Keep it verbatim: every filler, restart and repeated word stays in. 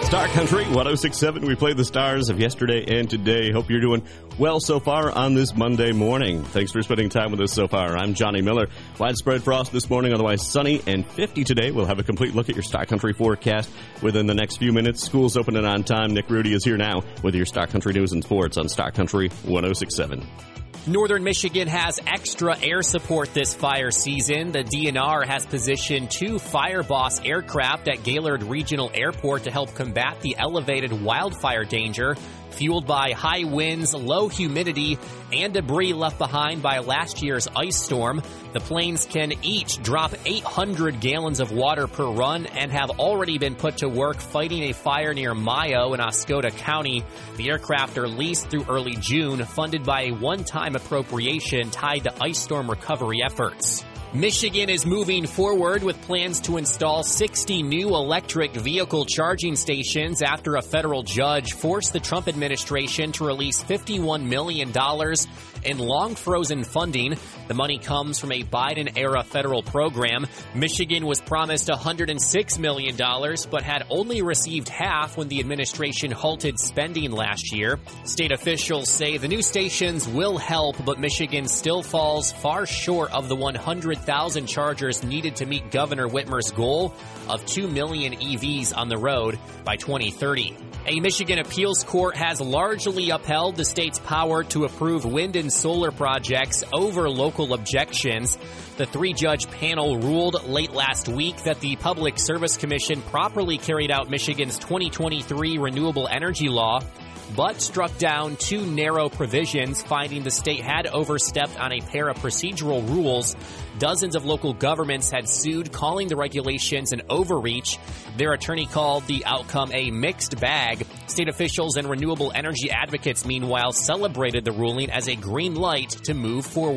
Star Country one oh six point seven. We play the stars of yesterday and today. Hope you're doing well so far on this Monday morning. Thanks for spending time with us so far. I'm Johnny Miller. Widespread frost this morning, otherwise sunny and fifty today. We'll have a complete look at your Star Country forecast within the next few minutes. School's opening on time. Nick Rudy is here now with your Star Country news and sports on Star Country one oh six point seven. Northern Michigan has extra air support this fire season. The D N R has positioned two Fireboss aircraft at Gaylord Regional Airport to help combat the elevated wildfire danger fueled by high winds, low humidity, and debris left behind by last year's ice storm. The planes can each drop eight hundred gallons of water per run and have already been put to work fighting a fire near Mayo in Oscoda County. The aircraft are leased through early June, funded by a one-time appropriation tied to ice storm recovery efforts. Michigan is moving forward with plans to install sixty new electric vehicle charging stations after a federal judge forced the Trump administration to release fifty-one million dollars in long-frozen funding. The money comes from a Biden-era federal program. Michigan was promised one hundred six million dollars, but had only received half when the administration halted spending last year. State officials say the new stations will help, but Michigan still falls far short of the one hundred thousand chargers needed to meet Governor Whitmer's goal of two million E Vs on the road by twenty thirty. A Michigan appeals court has largely upheld the state's power to approve wind and solar projects over local objections. The three-judge panel ruled late last week that the Public Service Commission properly carried out Michigan's twenty twenty-three renewable energy law, but struck down two narrow provisions, finding the state had overstepped on a pair of procedural rules. Dozens of local governments had sued, calling the regulations an overreach. Their attorney called the outcome a mixed bag. State officials and renewable energy advocates, meanwhile, celebrated the ruling as a green light to move forward.